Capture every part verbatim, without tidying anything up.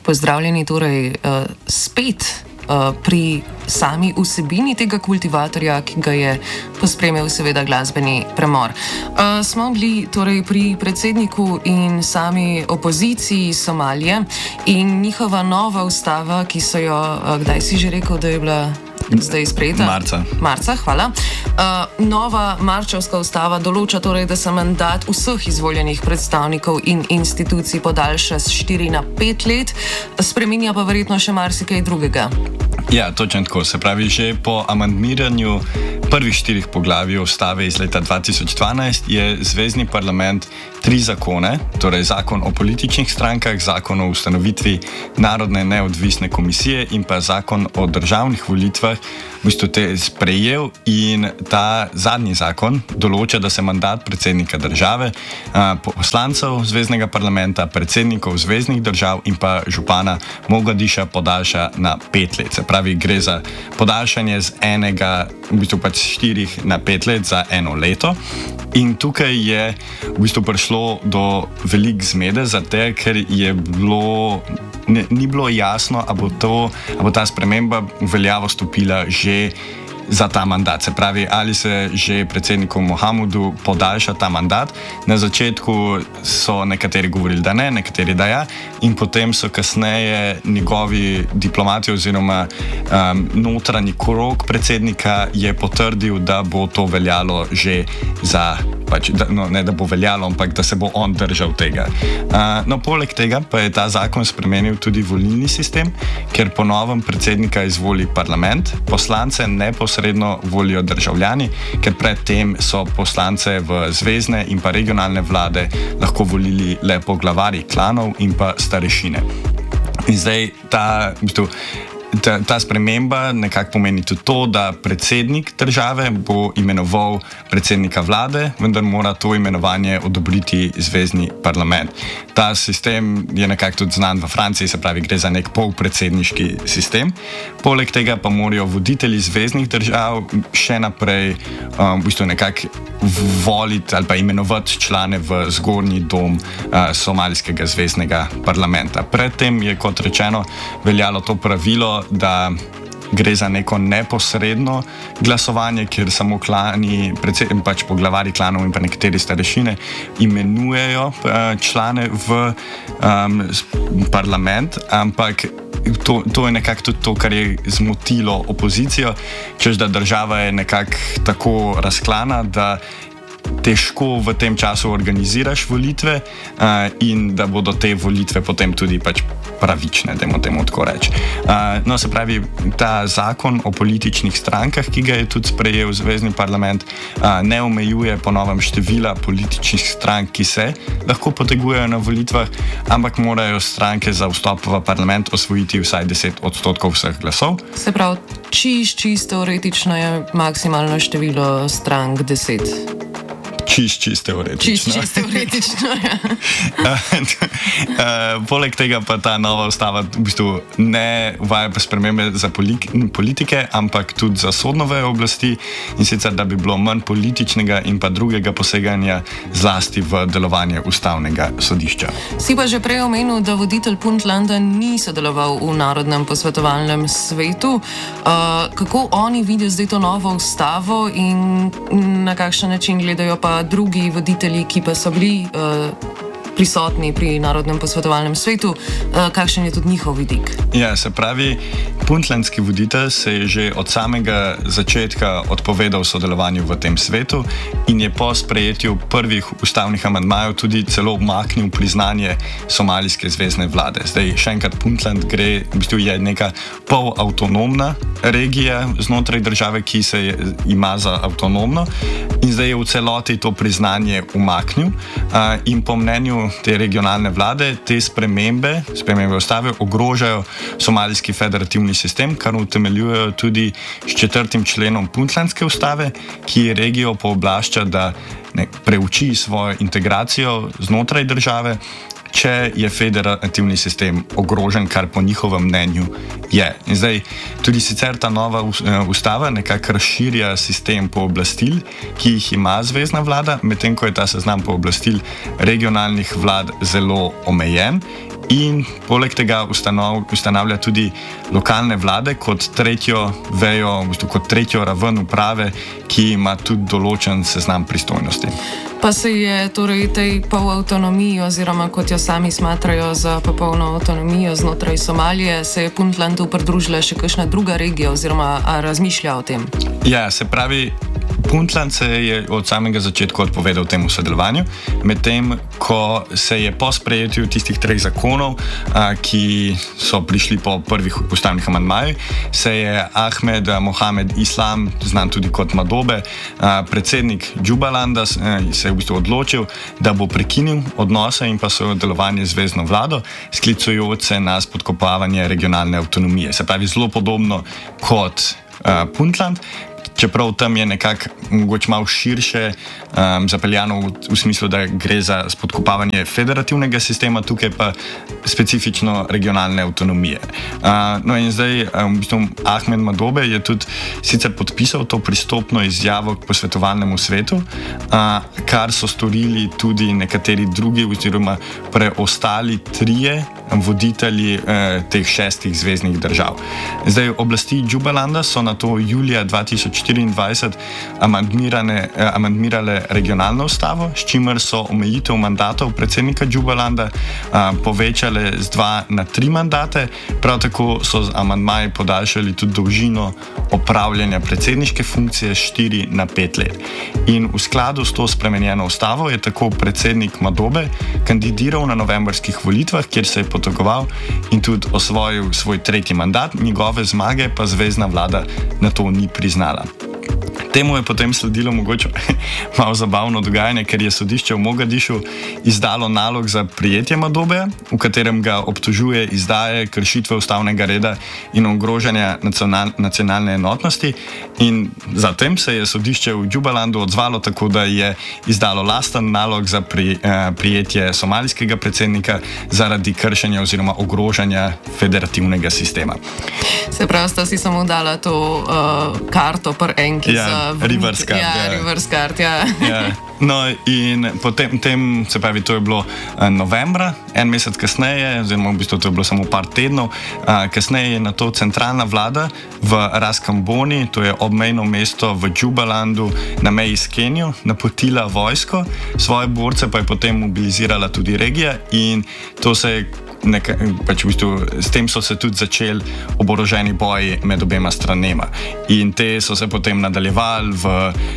Pozdravljeni torej uh, spet uh, pri sami vsebini tega kultivatorja, ki ga je pospremil seveda glasbeni premor. Uh, smo bili torej pri predsedniku in sami opoziciji Somalije in njihova nova ustava, ki so jo, uh, kdaj si že rekel, da je bila zdaj sprejeta? Marca. Marca, hvala. Uh, nova marčevska ustava določa torej, da se mandat vseh izvoljenih predstavnikov in institucij podaljša z štiri na pet let, spreminja pa verjetno še marsikaj drugega. Ja, točno tako. Se pravi, že po amandmiranju prvih štirih poglavij ustave iz leta dva tisoč dvanajst je Zvezni parlament tri zakone, torej zakon o političnih strankah, zakon o ustanovitvi Narodne neodvisne komisije in pa zakon o državnih volitvah v bistvu te sprejel, in ta zadnji zakon določa, da se mandat predsednika države, poslancev Zveznega parlamenta, predsednikov zveznih držav in pa župana Mogadiša podaljša na pet let. Se pravi, gre za podaljšanje z enega, v bistvu pač štirih na pet let za eno leto. In tukaj je v bistvu prišlo do velik zmede, zato ker je bilo, ne, ni bilo jasno, a bo, to, a bo ta sprememba v veljavo stopila že za ta mandat. Se pravi, ali se že predsedniku Mohamedu podaljša ta mandat. Na začetku so nekateri govorili, da ne, nekateri da ja, in potem so kasneje njegovi diplomati oziroma um, notranji krog predsednika je potrdil, da bo to veljalo že za, pač, da, no, ne da bo veljalo, ampak da se bo on držal tega. Uh, no, poleg tega pa je ta zakon spremenil tudi volilni sistem, ker po novem predsednika izvoli parlament, poslance neposredno sredno volijo državljani, ker predtem so poslance v zvezne in pa regionalne vlade lahko volili le poglavarji klanov in pa starešine. In zdaj ta, ta, ta sprememba nekako pomeni tudi to, da predsednik države bo imenoval predsednika vlade, vendar mora to imenovanje odobriti zvezni parlament. Ta sistem je nekako tudi znan v Franciji, se pravi, gre za nek polpredsedniški sistem. Poleg tega pa morajo voditelji zveznih držav še naprej um, v bistvu nekako voliti ali pa imenovati člane v zgornji dom uh, somalijskega zveznega parlamenta. Predtem je, kot rečeno, veljalo to pravilo, da gre za neko neposredno glasovanje, kjer samo klani, predvsem pač poglavarji klanov in pa nekateri starešine imenujejo uh, člane v um, parlament, ampak to, to je nekako tudi to, kar je zmotilo opozicijo, češ da država je nekako tako razklana, da težko v tem času organiziraš volitve uh, in da bodo te volitve potem tudi pač pravične, dajmo temu tako reči. Uh, no, se pravi, ta zakon o političnih strankah, ki ga je tudi sprejel Zvezni parlament, uh, ne omejuje po novem števila političnih strank, ki se lahko potegujejo na volitvah, ampak morajo stranke za vstop v parlament osvojiti vsaj deset odstotkov vseh glasov. Se pravi, čist, čist teoretično je maksimalno število strank deset. Čist, čist teoretično. Čist, čist teoretično, ja. uh, poleg tega pa ta nova ustava v bistvu ne uvaja pa spremembe za politike, ampak tudi za sodno vejo oblasti, in sicer, da bi bilo manj političnega in pa drugega poseganja zlasti v delovanje ustavnega sodišča. Si pa že prej omenil, da voditelj Puntlanda ni sodeloval v Narodnem posvetovalnem svetu. Uh, kako oni vidijo zdaj to novo ustavo in na kakšen način gledajo pa drugi voditelji, ki pa so bili uh, prisotni pri Narodnem posvetovalnem svetu, uh, kakšen je tudi njihov vidik? Ja, se pravi, puntlandski voditelj se je že od samega začetka odpovedal sodelovanju v tem svetu in je po sprejetju prvih ustavnih amandmajev tudi celo umaknil priznanje somalijske zvezne vlade. Zdaj, še enkrat, Puntland gre, v bistvu je neka polavtonomna regija znotraj države, ki se je, ima za avtonomno, in zdaj je v celoti to priznanje umaknil uh, in po mnenju te regionalne vlade te spremembe, spremembe ustave ogrožajo somalijski federativni sistem, kar utemeljujejo tudi s četrtim členom puntlandske ustave, ki regijo pooblašča, da ne, preuči svojo integracijo znotraj države, če je federativni sistem ogrožen, kar po njihovem mnenju je. In zdaj tudi sicer ta nova ustava nekako razširja sistem pooblastil, ki jih ima zvezna vlada, medtem ko je ta seznam pooblastil regionalnih vlad zelo omejen in poleg tega ustanov, ustanavlja tudi lokalne vlade kot tretjo vejo, v bistvu kot tretjo raven uprave, ki ima tudi določen seznam pristojnosti. Pa se je torej tej polavtonomiji, oziroma kot jo sami smatrajo za popolno avtonomijo znotraj Somalije, se je Puntlandu pridružila še kakšna druga regija, oziroma a razmišlja o tem? Ja, se pravi, Puntland se je od samega začetka odpovedal temu sodelovanju, medtem ko se je po sprejetju tistih treh zakonov, a, ki so prišli po prvih ustavnih amandmajih, se je Ahmed Mohamed Islam, znan tudi kot Madobe, a, predsednik Jubalanda, a, se je v bistvu odločil, da bo prekinil odnose in pa sodelovanje z zvezno vlado, sklicujoč se na spodkopavanje regionalne avtonomije. Se pravi, zelo podobno kot a, Puntland, čeprav tam je nekako mogoče malo širše um, zapeljano v, v smislu, da gre za spodkopavanje federativnega sistema, tukaj pa specifično regionalne avtonomije. Uh, no in zdaj um, v bistvu Ahmed Madobe je tudi sicer podpisal to pristopno izjavo k posvetovalnemu svetu, uh, kar so storili tudi nekateri drugi oziroma preostali trije voditelji eh, teh šestih zveznih držav. Zdaj, oblasti Jubalanda so na to julija dva tisoč štiriindvajset amandmirane, eh, amandmirale regionalno ustavo, s čimer so omejitev mandatov predsednika Jubalanda eh, povečale z dva na tri mandate, prav tako so z amandmaji podaljšali tudi dolžino opravljanja predsedniške funkcije s štiri na pet let. In v skladu s to spremenjeno ustavo je tako predsednik Madobe kandidiral na novembrskih volitvah, kjer se je potegoval in tudi osvojil svoj tretji mandat, njegove zmage pa zvezna vlada na to ni priznala. Temu je potem sledilo mogoče malo zabavno dogajanje, ker je sodišče v Mogadišu izdalo nalog za prijetje Madobe, v katerem ga obtožuje izdaje, kršitve ustavnega reda in ogrožanja nacional, nacionalne enotnosti. In zatem se je sodišče v Jubalandu odzvalo tako, da je izdalo lasten nalog za pri, eh, prijetje somalijskega predsednika zaradi kršenja oziroma ogrožanja federativnega sistema. Se pravi, sta si samo dala to uh, karto par enki ja, za reverse card. Ja, ja. reverse card, ja. ja. No in potem, tem, se pravi, to je bilo uh, novembra, en mesec kasneje, oziroma v bistvu to je bilo samo par tednov, uh, kasneje je na to centralna vlada v Ras Kamboni, to je obmejno mesto v Jubalandu na meji s Kenijo, napotila vojsko, svoje borce pa je potem mobilizirala tudi regija in to se je Neka, pač v bistvu, s tem so se tudi začeli oboroženi boji med obema stranema. In te so se potem nadaljevali v,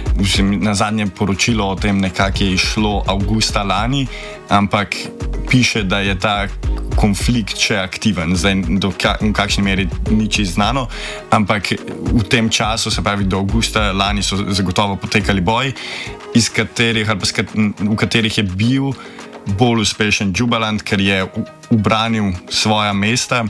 v na zadnje poročilo o tem nekako je išlo avgusta lani, ampak piše, da je ta konflikt še aktiven. Zdaj, do ka, v kakšni meri ni čisto znano, ampak v tem času, se pravi do avgusta lani, so zagotovo potekali boji, iz katerih, ali pa skat, v katerih je bil bolj uspešen Jubaland, ker je ubranil svoja mesta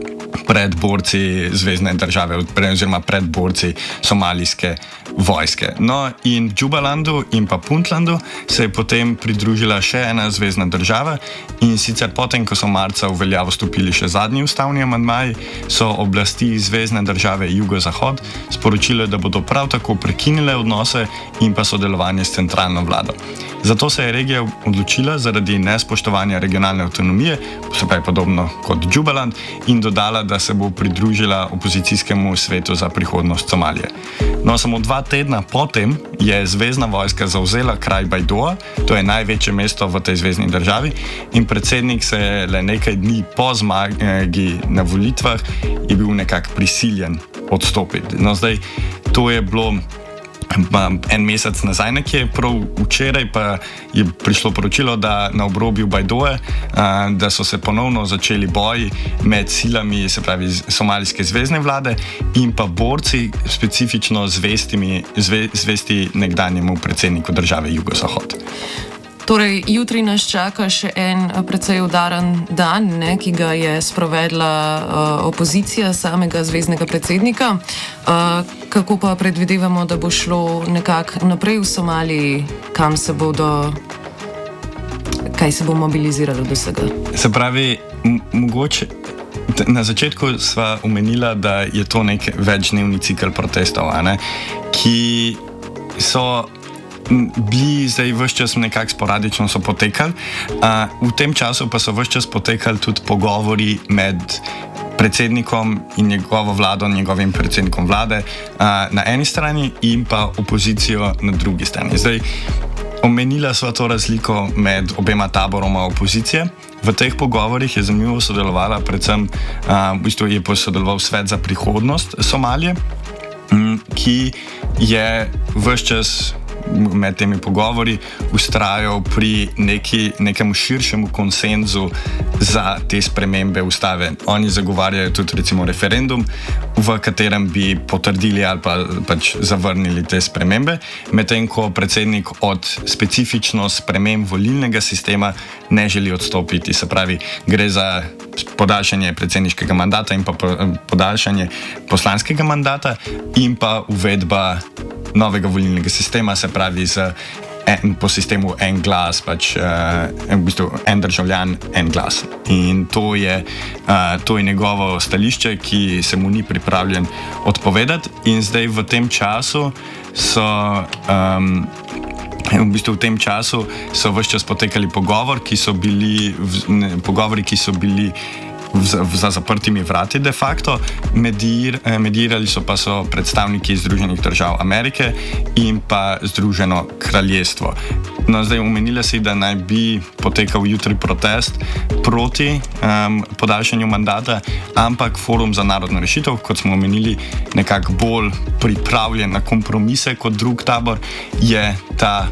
pred borci zvezne države, oziroma pred borci somalijske vojske. No in Jubalandu in pa Puntlandu se je potem pridružila še ena zvezna država in sicer potem, ko so marca v veljavo stopili še zadnji ustavni amandmaji, so oblasti zvezne države Jugozahod sporočile, da bodo prav tako prekinile odnose in pa sodelovanje s centralno vlado. Zato se je regija odločila zaradi nespoštovanja regionalne avtonomije, se pravi podobno kot Jubaland, in dodala, da se bo pridružila opozicijskemu svetu za prihodnost Somalije. No, samo dva tedna potem je zvezna vojska zavzela kraj Baidoa, to je največje mesto v tej zvezni državi, in predsednik se je le nekaj dni po zmagi na volitvah je bil nekako prisiljen odstopiti. No, zdaj, to je bilo en mesec nazaj nekje, prav včeraj pa je prišlo poročilo, da na obrobju Baidoa, da so se ponovno začeli boji med silami, se pravi somalijske zvezne vlade in pa borci specifično zvestimi, zve, zvesti nekdanjemu predsedniku države Jugozahod. Torej, jutri nas čaka še en precej udaren dan, ne, ki ga je sprovedla uh, opozicija samega zveznega predsednika. Uh, kako pa predvidevamo, da bo šlo nekako naprej v Somaliji, kam se bodo, kaj se bo mobiliziralo do vsega? Se pravi, mogoče na začetku sva omenila, da je to nek večdnevni cikl protestov, ne, ki so bili zdaj vse čas nekako sporadično so potekali. Uh, v tem času pa so vse čas potekali tudi pogovori med predsednikom in njegovo vlado, njegovim predsednikom vlade uh, na eni strani in pa opozicijo na drugi strani. Zdaj, omenila sva to razliko med obema taboroma opozicije. V teh pogovorih je zanimivo sodelovala predvsem, uh, v bistvu je posodeloval Svet za prihodnost Somalije, um, ki je vse čas med temi pogovori ustrajal pri neki, nekemu širšemu konsenzu za te spremembe ustave. Oni zagovarjajo tudi recimo referendum, v katerem bi potrdili ali pa pač zavrnili te spremembe, medtem ko predsednik od specifično sprememb volilnega sistema ne želi odstopiti. Se pravi, gre za podaljšanje predsedniškega mandata in pa podaljšanje poslanskega mandata in pa uvedba novega volilnega sistema, se pravi z en, po sistemu en glas, pač uh, v bistvu en državljan, en glas. In to je, uh, to je njegovo stališče, ki se mu ni pripravljen odpovedati. In zdaj v tem času so um, v bistvu v tem času so vse čas potekali pogovor, ki so bili, ne, pogovori, ki so bili za zaprtimi vrati de facto, Medir, medirali so pa so predstavniki Združenih držav Amerike in pa Združeno kraljestvo. No, zdaj omenila si, da naj bi potekal jutri protest proti um, podaljšanju mandata, ampak Forum za narodno rešitev, kot smo omenili, nekako bolj pripravljen na kompromise kot drug tabor, je ta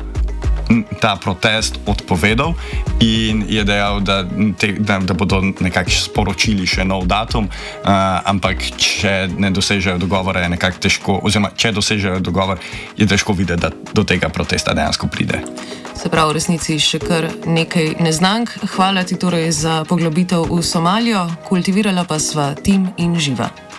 ta protest odpovedal in je dejal, da, te, da, da bodo nekako sporočili še nov datum, uh, ampak če ne dosežejo dogovora, je nekako težko, oziroma če dosežejo dogovor, je težko videti, da do tega protesta dejansko pride. Se pravi, v resnici še kar nekaj neznank. Hvala ti torej za poglobitev v Somalijo, kultivirala pa sva Tim in Živa.